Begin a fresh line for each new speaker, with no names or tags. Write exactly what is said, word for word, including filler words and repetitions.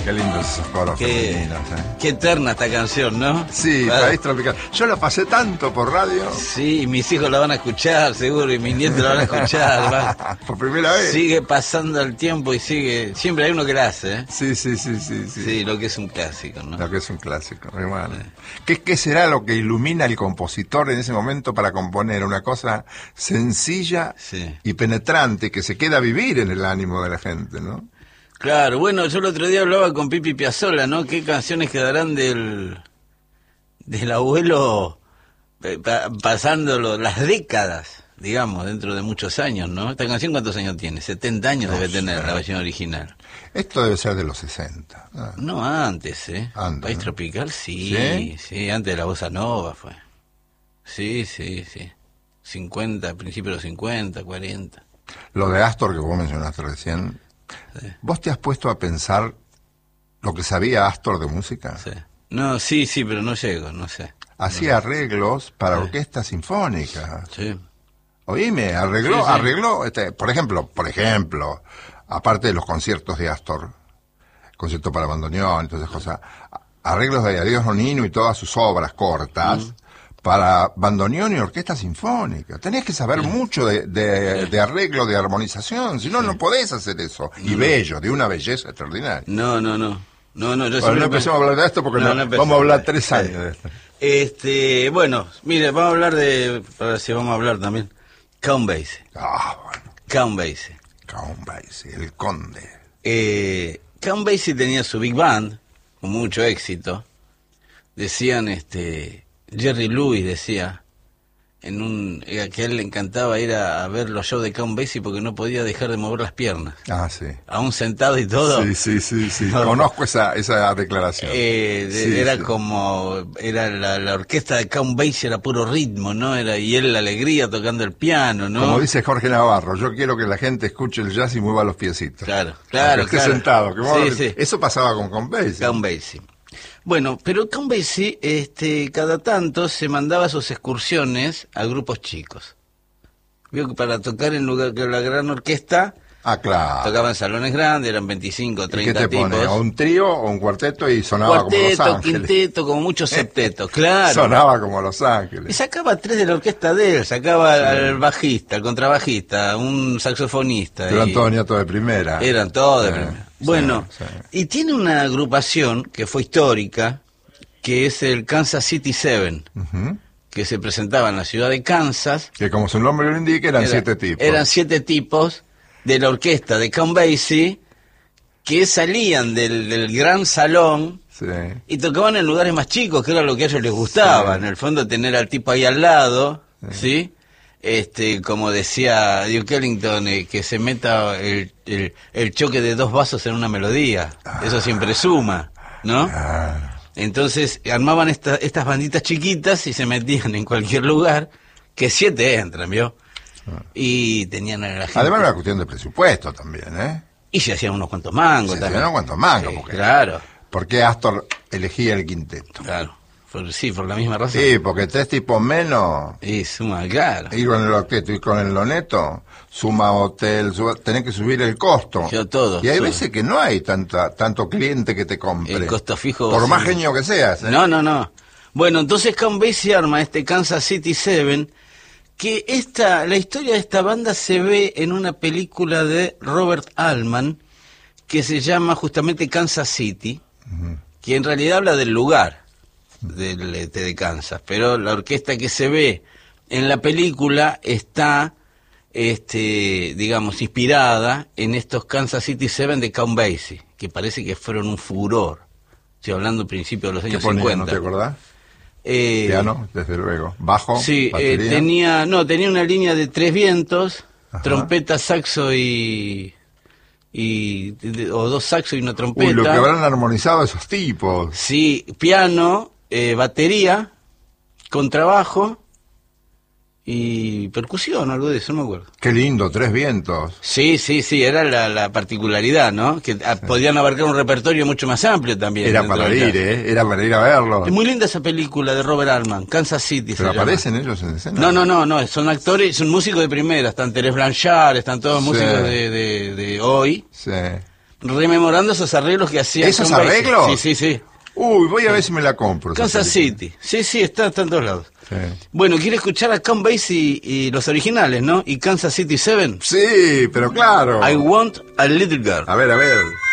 Qué lindos esos coros
Qué,
femeninos, ¿eh?
Qué eterna esta canción, ¿no?
Sí,
Claro.
País Tropical. Yo la pasé tanto por radio.
Sí, y mis hijos la van a escuchar, seguro, y mis nietos la van a escuchar. va.
Por primera vez.
Sigue pasando el tiempo y sigue... Siempre hay uno que la hace, ¿eh?
Sí, sí, sí, sí. Sí,
Sí, lo que es un clásico, ¿no?
Lo que es un clásico, muy bueno. ¿Qué, ¿Qué será lo que ilumina al compositor en ese momento para componer una cosa sencilla
Sí.
y penetrante que se queda a vivir en el ánimo de la gente, ¿no?
Claro, bueno, yo el otro día hablaba con Pipi Piazzolla, ¿no? ¿Qué canciones quedarán del... del abuelo eh, pa- pasándolo las décadas, digamos, dentro de muchos años, ¿no? ¿Esta canción cuántos años tiene? setenta años
No
debe
sé.
tener la versión original.
Esto debe ser de los sesenta. ¿no?
No, antes, ¿eh?
Antes,
País
¿no?
Tropical, sí,
¿Sí?
sí, antes de la Bossa Nova fue. Sí, sí, sí. cincuenta, principios de los cincuenta, cuarenta.
Lo de Astor que vos mencionaste recién,
Sí.
¿vos te has puesto a pensar lo que sabía Astor de música?
Sí. No, sí, sí, pero no llego, no sé.
Hacía arreglos para
Sí.
orquestas sinfónicas.
Sí.
Oíme, arregló,
Sí, sí.
arregló, este, por ejemplo, por ejemplo, aparte de los conciertos de Astor, concierto para bandoneón, entonces cosas, arreglos de Adiós Nonino y todas sus obras cortas,
Mm.
para bandoneón y orquesta sinfónica. Tenés que saber mucho de, de, de arreglo, de armonización, si no, no podés hacer eso. Y bello, de una belleza extraordinaria.
No, no, no. No, no, yo
Bueno,
siempre
no empecemos a hablar de esto porque
No,
no-
no empecemos.
vamos a hablar tres años de esto.
Este, bueno, mire, vamos a hablar de, a ver si vamos a hablar también, Count Basie,
Ah, bueno,
Count Basie.
Count Basie, el conde.
Eh, Count Basie tenía su big band, con mucho éxito. Decían, este, Jerry Lewis decía, en un, eh, que a él le encantaba ir a, a ver los shows de Count Basie porque no podía dejar de mover las piernas.
Ah, sí.
Aún sentado y todo.
Sí, sí, sí, sí.
No.
Conozco esa, esa declaración.
Eh, de-
Sí,
era
sí.
como, era la, la orquesta de Count Basie era puro ritmo, ¿no? Era, y él la alegría tocando el piano, ¿no?
Como dice Jorge Navarro, yo quiero que la gente escuche el jazz y mueva los piecitos.
Claro, claro,
Aunque esté
claro.
sentado. Que mueva
Sí,
los-
sí.
Eso pasaba con Count Basie.
Count Basie. Bueno, pero Count Basie, este, cada tanto se mandaba sus excursiones a grupos chicos. Vio que para tocar en lugar que la gran orquesta,
Ah, claro.
tocaban salones grandes, eran veinticinco,
¿Y qué
treinta
te
tipos.
pone? ¿O un trío o un cuarteto y sonaba como Los
Cuarteto,
Ángeles?
quinteto, como muchos septetos, claro.
Sonaba como Los
Y
Ángeles.
sacaba tres de la orquesta de él, sacaba al bajista, al contrabajista, un saxofonista.
Eran
y
todos nietos de primera.
eran todos de
Sí,
primera.
sí,
Bueno,
sí.
y tiene una agrupación que fue histórica, que es el Kansas City Seven,
Ujú.
que se presentaba en la ciudad de Kansas.
Que como su nombre lo indica, eran
Era-
siete tipos.
Eran siete tipos de la orquesta de Count Basie que salían del, del gran salón
Sí.
y tocaban en lugares más chicos, que era lo que a ellos les gustaba.
Sí.
En el fondo, tener al tipo ahí al lado, ¿sí? Este, como decía Duke Ellington, eh, que se meta el, el, el choque de dos vasos en una melodía. Eso siempre suma, ¿no?
Ah,
Entonces armaban esta, estas banditas chiquitas y se metían en cualquier lugar, que siete entran, ¿vio? Y tenían a la gente.
además era una cuestión de presupuesto también, ¿eh?
Y se hacían unos cuantos mangos
Se
también.
hacían unos cuantos mangos,
Sí,
porque-
claro,
¿Por qué Astor elegía el quinteto?
claro. Por, sí, por la misma razón.
Sí, porque tres tipos menos,
Y suma, claro.
ir con el octeto y con el loneto, suma hotel, suma- tenés que subir el costo.
Yo todo,
Y hay
sube.
veces que no hay tanta, tanto cliente que te compre.
El costo fijo.
Por
sí.
más genio que seas. ¿eh?
No, no, no. Bueno, entonces Count Basie arma este Kansas City Seven, que esta, la historia de esta banda se ve en una película de Robert Altman, que se llama justamente Kansas City, que en realidad habla del lugar del, este, de Kansas, pero la orquesta que se ve en la película está, este, digamos, inspirada en estos Kansas City Seven de Count Basie, que parece que fueron un furor. Estoy hablando principios de los
¿Qué
años
ponía,
cincuenta.
no te acordás?
Eh,
Piano, desde luego. Bajo,
Sí, eh,
batería.
tenía, no, tenía una línea de tres vientos,
Ajá.
trompeta, saxo y, y de- o dos saxos y una trompeta.
Uy, lo que habrán armonizado esos tipos.
Sí, piano, eh, batería, contrabajo y percusión, algo de eso, no me acuerdo.
Qué lindo, tres vientos.
Sí, sí, sí, era la, la particularidad, ¿no? Que ah, podían abarcar un repertorio mucho más amplio también.
Era
dentro
para
del
ir,
jazz.
¿eh? Era para ir a verlo.
Es muy linda esa película de Robert Altman, Kansas City. se
Pero
llama.
aparecen ellos en escena.
No, no, no, no, son actores, son músicos de primera, están Teresa Blanchard, están todos
Sí.
músicos de, de, de hoy.
Sí.
rememorando esos arreglos que hacía.
¿Esos
Count Basie.
arreglos?
Sí, sí, sí.
Uy, voy a ver si me la compro. esa
Kansas
película.
City. Sí, sí, está, está en todos lados.
Sí.
Bueno, quiere escuchar a Count Basie y, y los originales, ¿no? Y Kansas City Seven.
Sí, pero claro.
I Want a Little Girl.
A ver, a ver.